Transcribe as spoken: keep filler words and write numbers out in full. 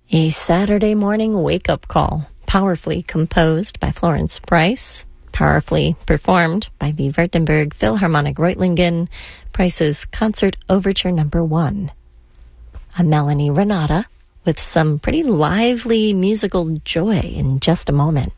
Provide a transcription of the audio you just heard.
A Saturday morning wake-up call, powerfully composed by Florence Price, powerfully performed by the Württemberg Philharmonic Reutlingen, Price's Concert Overture Number One. A Melanie Renata with some pretty lively musical joy in just a moment.